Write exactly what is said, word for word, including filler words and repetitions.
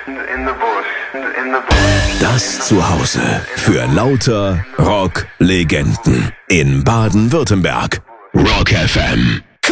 Das Zuhause für lauter Rock-Legenden in Baden-Württemberg. Rock F M.